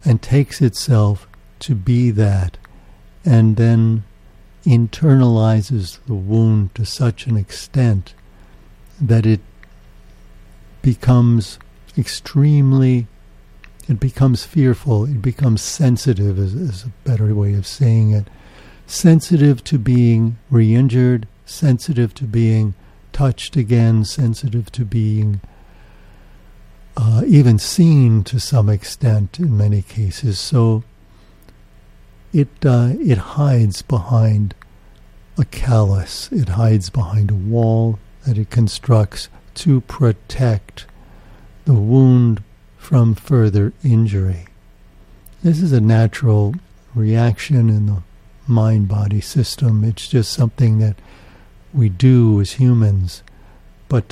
and takes itself to be that, and then internalizes the wound to such an extent that it becomes fearful, it becomes sensitive, is a better way of saying it, sensitive to being re-injured, sensitive to being touched again, sensitive to being even seen to some extent in many cases. So it hides behind a callus, it hides behind a wall that it constructs to protect the wound from further injury. This is a natural reaction in the mind-body system. It's just something that we do as humans. But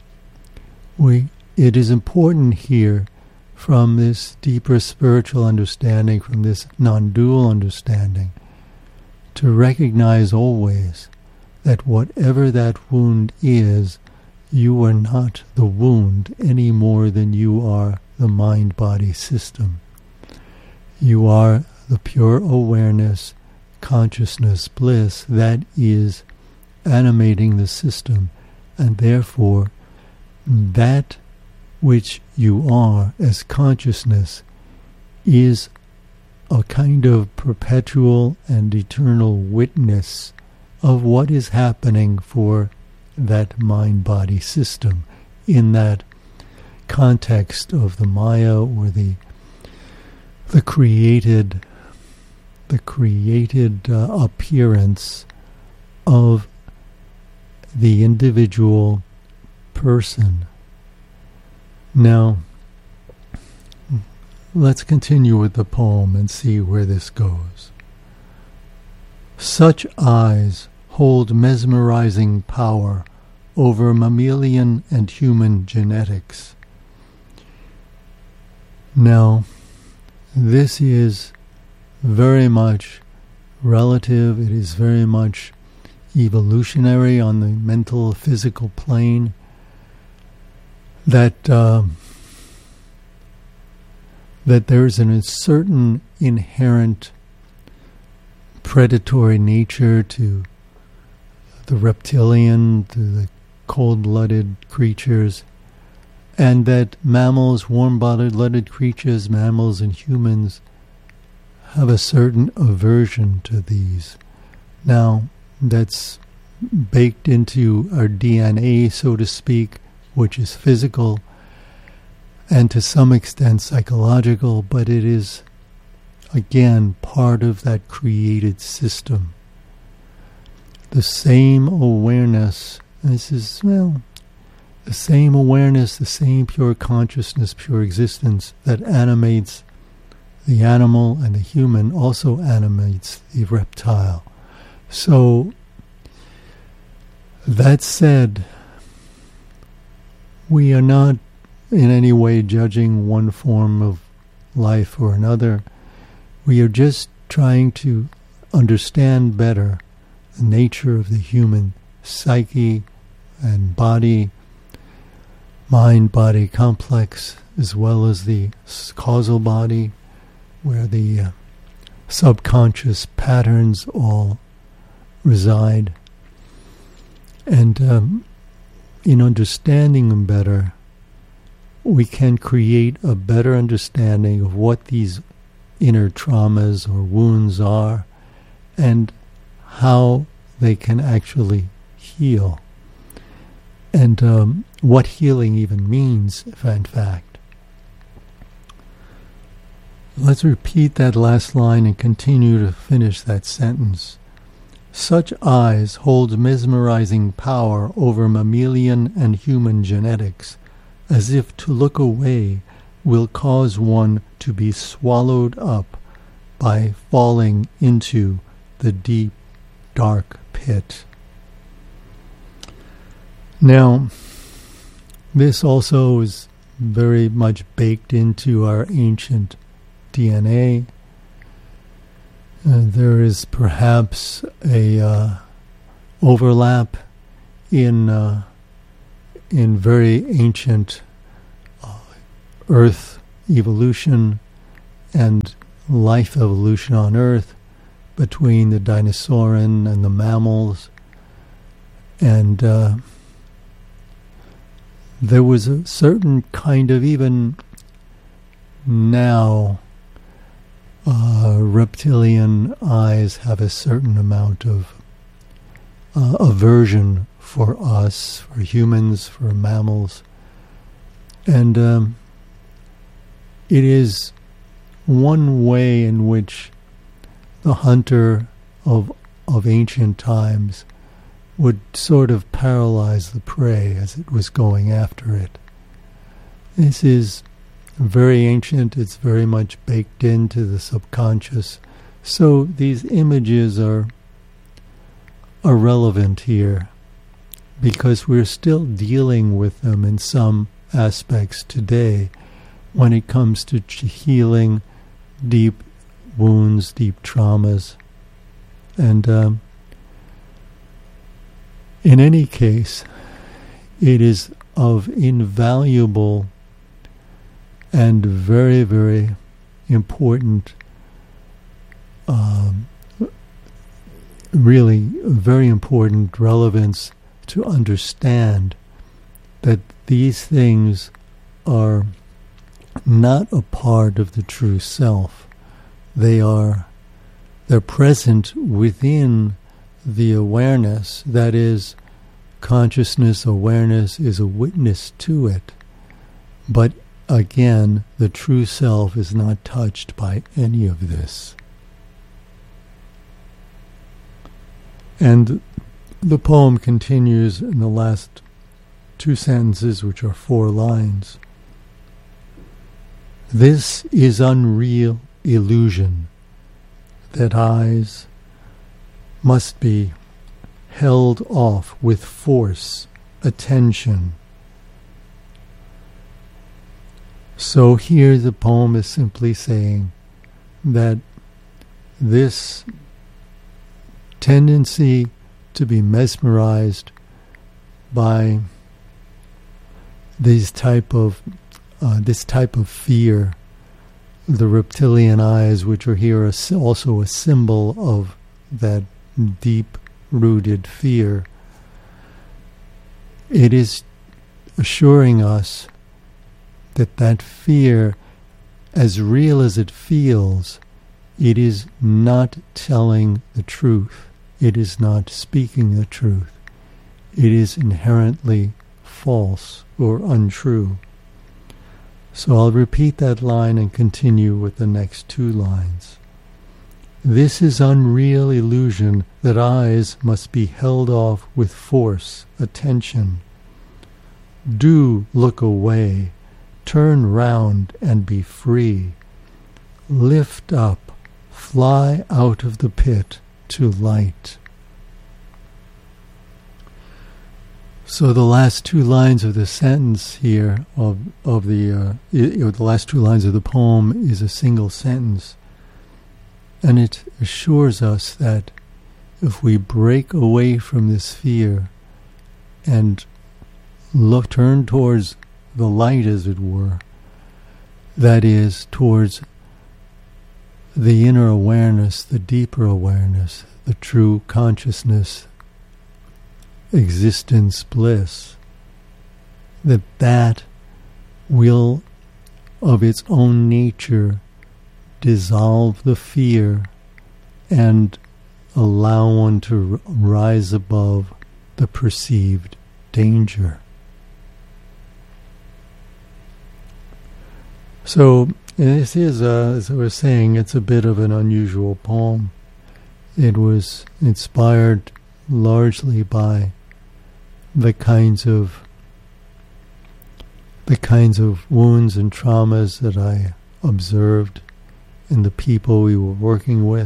it is important here, from this deeper spiritual understanding, from this non-dual understanding, to recognize always that whatever that wound is, you are not the wound any more than you are the mind-body system. You are the pure awareness, consciousness, bliss that is animating the system, and therefore that which you are as consciousness is a kind of perpetual and eternal witness of what is happening for that mind-body system in that context of the Maya, or the created appearance of the individual person. Now, let's continue with the poem and see where this goes. Such eyes hold mesmerizing power over mammalian and human genetics. Now, this is very much relative, it is very much evolutionary on the mental, physical plane, that there's a certain inherent predatory nature to the reptilian, to the cold-blooded creatures, and that mammals, warm-blooded creatures, mammals and humans, have a certain aversion to these. Now, that's baked into our DNA, so to speak, which is physical and to some extent psychological, but it is, again, part of that created system. The same awareness, the same awareness, the same pure consciousness, pure existence that animates the animal and the human also animates the reptile. So, that said, we are not in any way judging one form of life or another. We are just trying to understand better the nature of the human psyche and body, mind-body complex, as well as the causal body, where the subconscious patterns all reside. And in understanding them better, we can create a better understanding of what these inner traumas or wounds are and how they can actually heal, and what healing even means, in fact. Let's repeat that last line and continue to finish that sentence. Such eyes hold mesmerizing power over mammalian and human genetics, as if to look away will cause one to be swallowed up by falling into the deep, dark pit. Now, this also is very much baked into our ancient DNA. There is perhaps a overlap in very ancient Earth evolution and life evolution on Earth between the Dinosauran and the mammals. And there was a certain kind of, even now, reptilian eyes have a certain amount of aversion for us, for humans, for mammals. And it is one way in which the hunter of ancient times would sort of paralyze the prey as it was going after it. This is very ancient. It's very much baked into the subconscious. So these images are relevant here because we're still dealing with them in some aspects today when it comes to healing deep wounds, deep traumas. And in any case, it is of invaluable and very, very important, really very important relevance to understand that these things are not a part of the true self. They're present within the awareness. That is, consciousness, awareness is a witness to it. But again, the true self is not touched by any of this. And the poem continues in the last two sentences, which are 4 lines. This is unreal illusion, that eyes must be held off with force, attention. So here the poem is simply saying that this tendency to be mesmerized by this type of fear, the reptilian eyes, which are here also a symbol of that deep-rooted fear, it is assuring us that that fear, as real as it feels, it is not telling the truth. It is not speaking the truth. It is inherently false or untrue. So I'll repeat that line and continue with the next 2 lines. This is unreal illusion that eyes must be held off with force, attention. Do look away, turn round and be free. Lift up, fly out of the pit to light. So the last 2 lines of the sentence here the last 2 lines of the poem is a single sentence, and it assures us that if we break away from this fear and turn towards the light, as it were, that is, towards the inner awareness, the deeper awareness, the true consciousness, existence, bliss, that will of its own nature dissolve the fear and allow one to rise above the perceived danger. So this is, as I was saying, it's a bit of an unusual poem. It was inspired largely by the kinds of wounds and traumas that I observed in the people we were working with.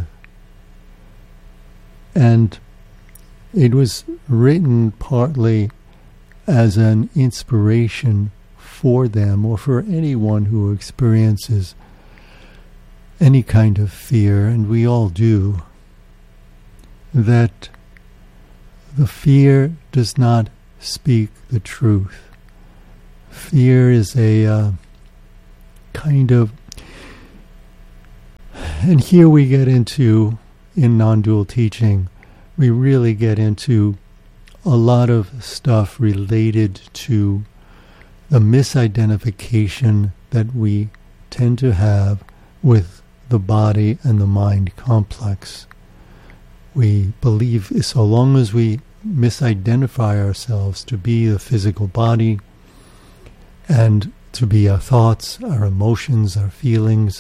And it was written partly as an inspiration for them, or for anyone who experiences any kind of fear, and we all do, that the fear does not speak the truth. Fear is a kind of And here we get into, in non-dual teaching, we really get into a lot of stuff related to the misidentification that we tend to have with the body and the mind complex. We believe so long as we misidentify ourselves to be the physical body and to be our thoughts, our emotions, our feelings,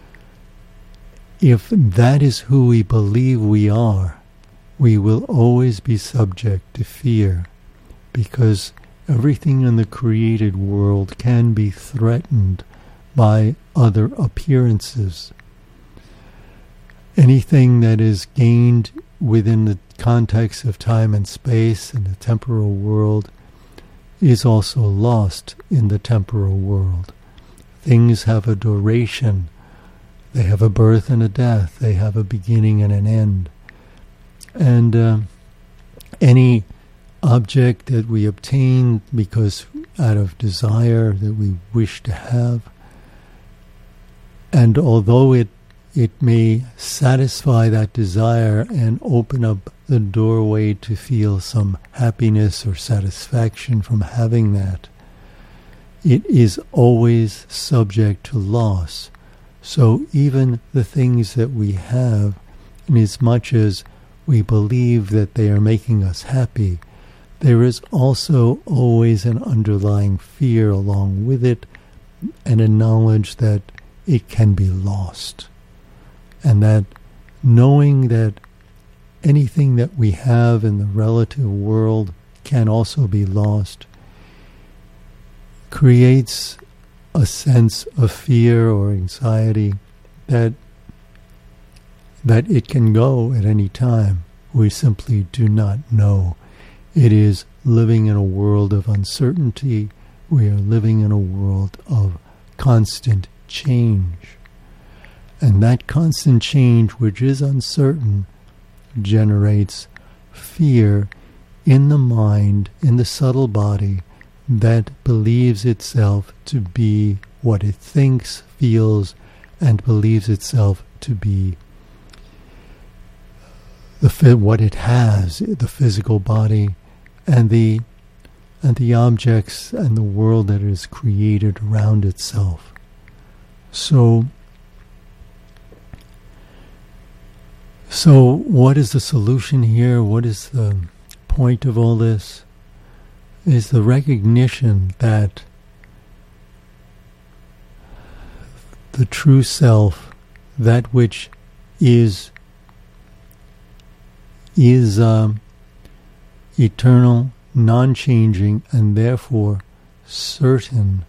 if that is who we believe we are, we will always be subject to fear, because everything in the created world can be threatened by other appearances. Anything that is gained within the context of time and space and the temporal world is also lost in the temporal world. Things have a duration. They have a birth and a death. They have a beginning and an end. And any object that we obtain because out of desire that we wish to have, and although it may satisfy that desire and open up the doorway to feel some happiness or satisfaction from having that, it is always subject to loss. So even the things that we have, inasmuch as we believe that they are making us happy, there is also always an underlying fear along with it, and a knowledge that it can be lost. And that knowing that anything that we have in the relative world can also be lost creates a sense of fear or anxiety that it can go at any time. We simply do not know. It is living in a world of uncertainty. We are living in a world of constant change. And that constant change, which is uncertain, generates fear in the mind, in the subtle body, that believes itself to be what it thinks, feels, and believes itself to be what it has, the physical body, and the objects and the world that is created around itself. So what is the solution here? What is the point of all this? Is the recognition that the true self, that which is eternal, non-changing, and therefore certain,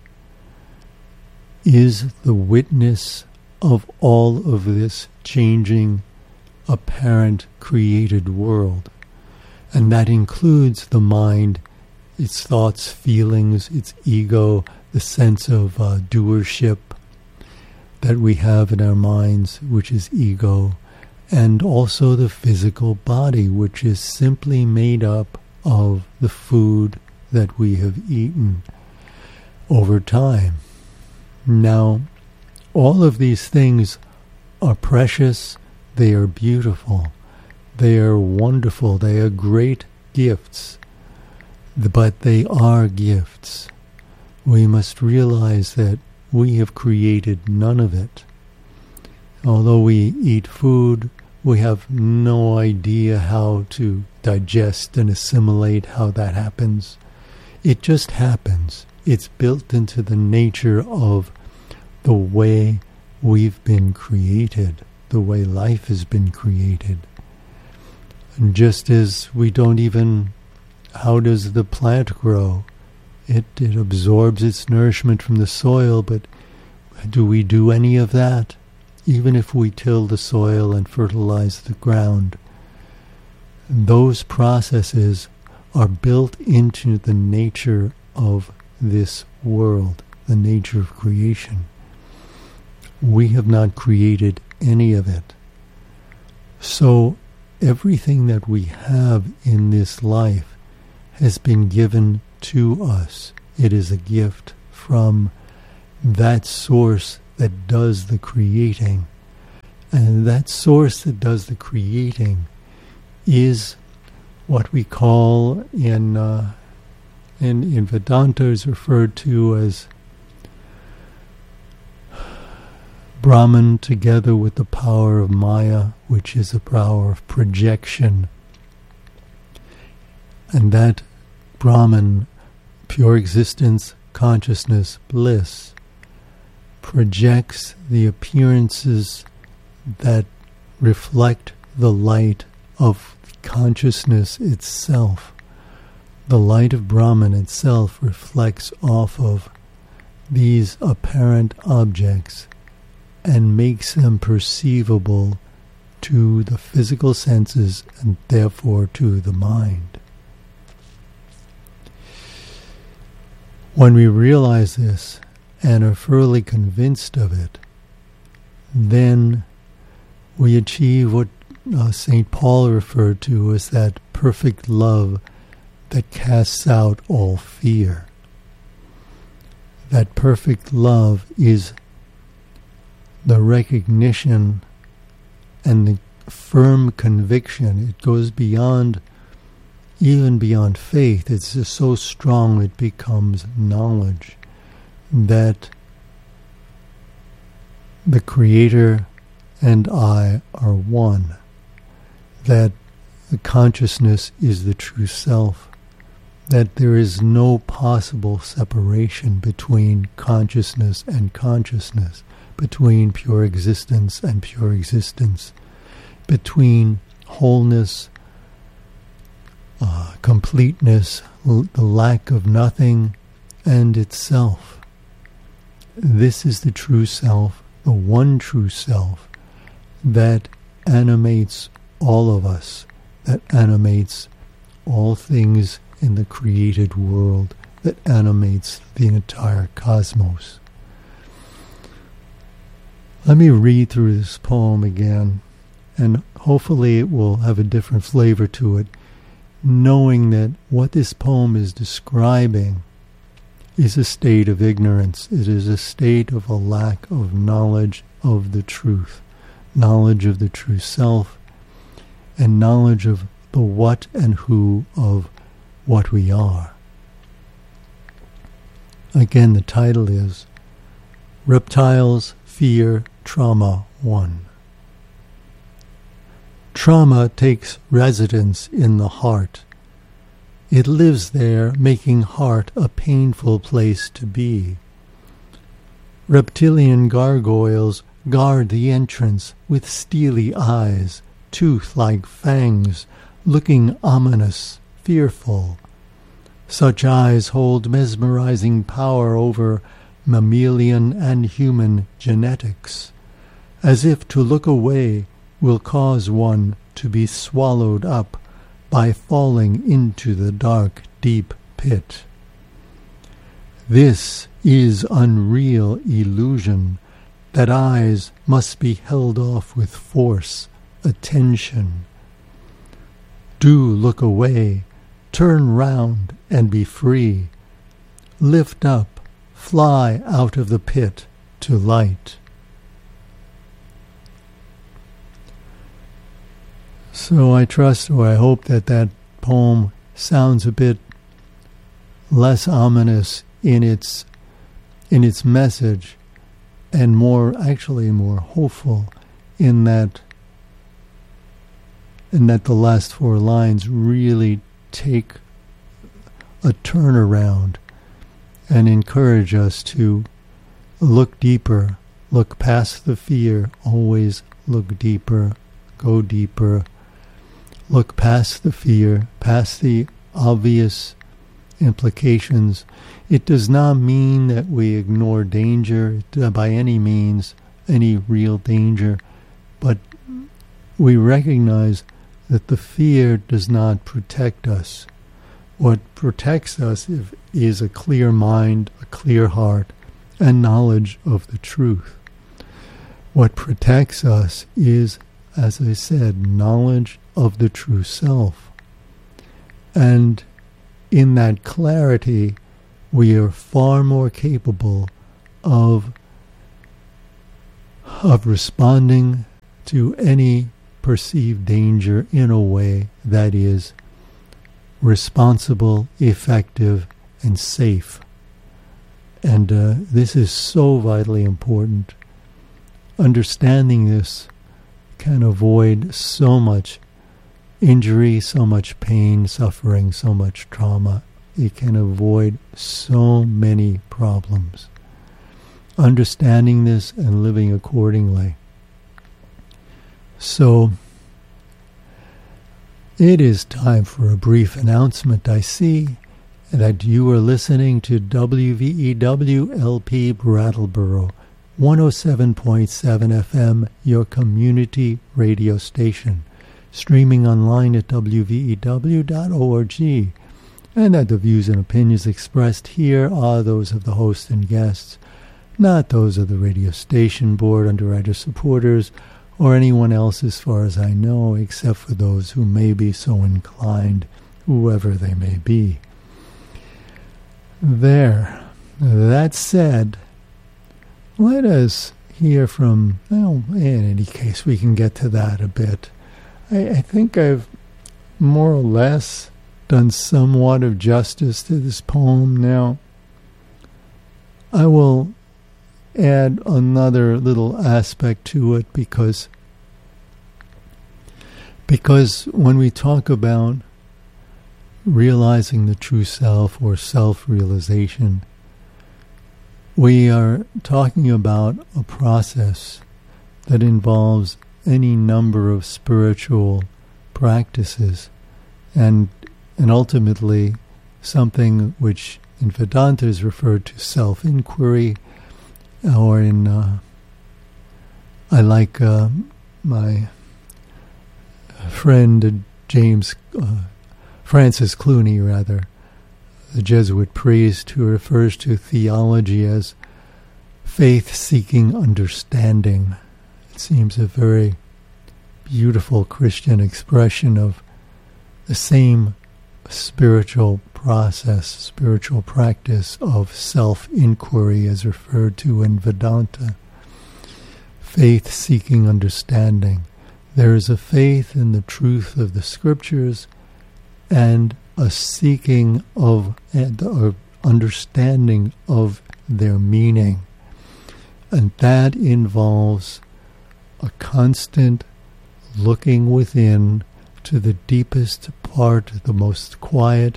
is the witness of all of this changing, apparent, created world. And that includes the mind, its thoughts, feelings, its ego, the sense of doership that we have in our minds, which is ego, and also the physical body, which is simply made up of the food that we have eaten over time. Now, all of these things are precious, they are beautiful, they are wonderful, they are great gifts, but they are gifts. We must realize that we have created none of it. Although we eat food, we have no idea how to digest and assimilate how that happens. It just happens. It's built into the nature of the way we've been created, the way life has been created. And just as we don't even, how does the plant grow? It absorbs its nourishment from the soil, but do we do any of that? Even if we till the soil and fertilize the ground, those processes are built into the nature of this world, the nature of creation. We have not created any of it. So everything that we have in this life has been given to us. It is a gift from that source that does the creating. And that source that does the creating is what we call in Vedanta is referred to as Brahman, together with the power of Maya, which is the power of projection. And that Brahman, pure existence, consciousness, bliss, projects the appearances that reflect the light of consciousness itself. The light of Brahman itself reflects off of these apparent objects and makes them perceivable to the physical senses and therefore to the mind. When we realize this and are thoroughly convinced of it, then we achieve what St. Paul referred to as that perfect love that casts out all fear. That perfect love is the recognition and the firm conviction. It goes beyond, even beyond faith. It's just so strong it becomes knowledge that the Creator and I are one, that the consciousness is the true self, that there is no possible separation between consciousness and consciousness, between pure existence and pure existence, between wholeness, completeness, the lack of nothing, and itself. This is the true self, the one true self that animates all of us, that animates all things in the created world, that animates the entire cosmos. Let me read through this poem again, and hopefully it will have a different flavor to it, knowing that what this poem is describing is a state of ignorance. It is a state of a lack of knowledge of the truth, knowledge of the true self, and knowledge of the what and who of what we are. Again, the title is Reptiles, Fear, Trauma 1. Trauma takes residence in the heart. It lives there, making heart a painful place to be. Reptilian gargoyles guard the entrance with steely eyes, tooth-like fangs, looking ominous, fearful. Such eyes hold mesmerizing power over mammalian and human genetics, as if to look away will cause one to be swallowed up by falling into the dark, deep pit. This is unreal illusion, that eyes must be held off with force, attention. Do look away, turn round and be free. Lift up, fly out of the pit to light. So I trust, or I hope, that that poem sounds a bit less ominous in its message, and more hopeful in that the last four lines really take a turnaround and encourage us to look deeper, look past the fear, always look deeper, go deeper, look past the fear, past the obvious implications. It does not mean that we ignore danger, by any means, any real danger, but we recognize that the fear does not protect us. What protects us is a clear mind, a clear heart, and knowledge of the truth. What protects us is, as I said, knowledge of the true self. And in that clarity, we are far more capable of responding to any perceived danger in a way that is responsible, effective, and safe. And this is so vitally important. Understanding this can avoid so much injury, so much pain, suffering, so much trauma. It can avoid so many problems. Understanding this and living accordingly. So, it is time for a brief announcement. I see that you are listening to WVEW-LP Brattleboro, 107.7 FM, your community radio station, streaming online at wvew.org, and that the views and opinions expressed here are those of the host and guests, not those of the radio station board, underwriter supporters, or anyone else as far as I know, except for those who may be so inclined, whoever they may be. There. That said, let us hear from, well, in any case, we can get to that a bit. I think I've more or less done somewhat of justice to this poem now. I will add another little aspect to it because when we talk about realizing the true self or self-realization, we are talking about a process that involves any number of spiritual practices and ultimately something which in Vedanta is referred to self-inquiry, or in I like my friend Francis Clooney, rather, the Jesuit priest who refers to theology as faith-seeking understanding. It seems a very beautiful Christian expression of the same spiritual process, spiritual practice of self-inquiry as referred to in Vedanta. Faith-seeking understanding. There is a faith in the truth of the scriptures and a seeking of and understanding of their meaning. And that involves a constant looking within to the deepest part, the most quiet,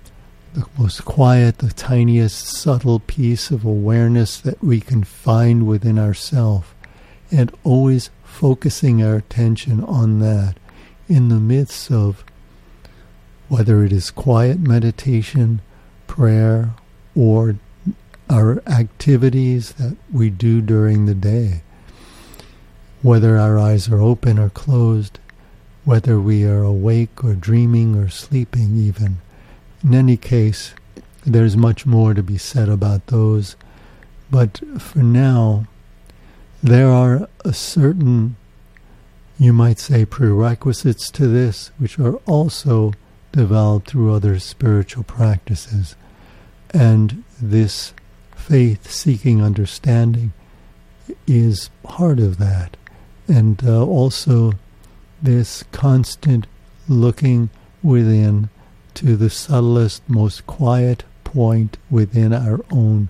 the tiniest subtle piece of awareness that we can find within ourselves, and always focusing our attention on that in the midst of whether it is quiet meditation, prayer, or our activities that we do during the day. Whether our eyes are open or closed, whether we are awake or dreaming or sleeping even. In any case, there's much more to be said about those. But for now, there are a certain, you might say, prerequisites to this, which are also developed through other spiritual practices. And this faith-seeking understanding is part of that. And also this constant looking within to the subtlest, most quiet point within our own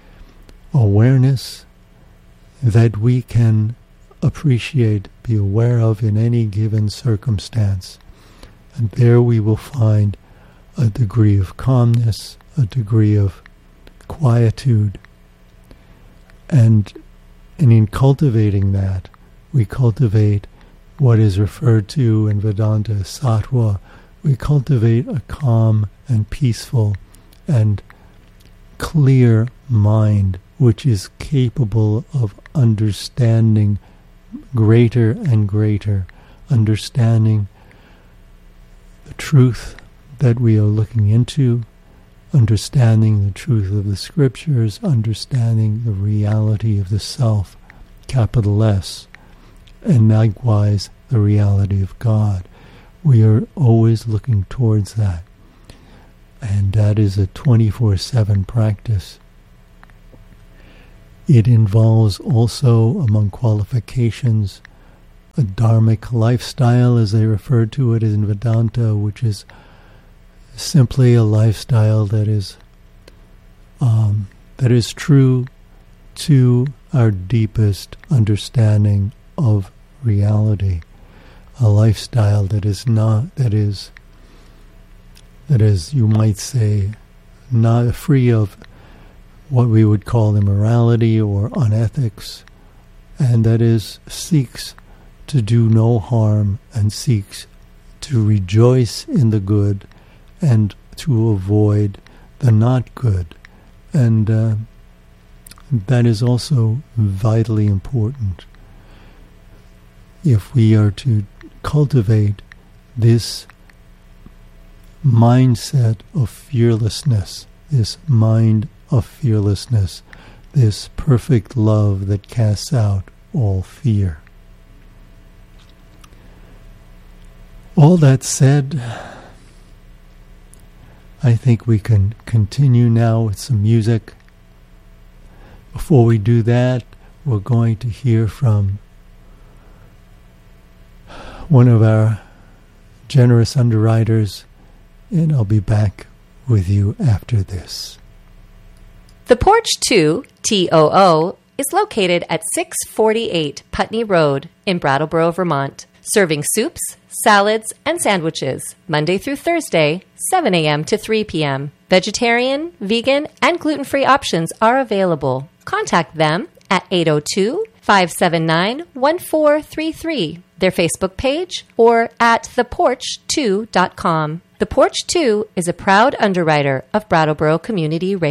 awareness that we can appreciate, be aware of in any given circumstance. And there we will find a degree of calmness, a degree of quietude. And in cultivating that, we cultivate what is referred to in Vedanta as sattva. We cultivate a calm and peaceful and clear mind, which is capable of understanding greater and greater, understanding the truth that we are looking into, understanding the truth of the scriptures, understanding the reality of the self, capital S, and likewise the reality of God. We are always looking towards that. And that is a 24/7 practice. It involves also, among qualifications, a dharmic lifestyle, as they refer to it in Vedanta, which is simply a lifestyle that is true to our deepest understanding of reality, a lifestyle that is, you might say, not free of what we would call immorality or unethics, and that seeks to do no harm and seeks to rejoice in the good and to avoid the not good. And that is also vitally important if we are to cultivate this mindset of fearlessness, this mind of fearlessness, this perfect love that casts out all fear. All that said, I think we can continue now with some music. Before we do that, we're going to hear from one of our generous underwriters, and I'll be back with you after this. The Porch 2, TOO, is located at 648 Putney Road in Brattleboro, Vermont, serving soups, salads, and sandwiches, Monday through Thursday, 7 a.m. to 3 p.m. Vegetarian, vegan, and gluten-free options are available. Contact them at 802-579-1433, their Facebook page, or at theporch2.com. The Porch 2 is a proud underwriter of Brattleboro Community Radio.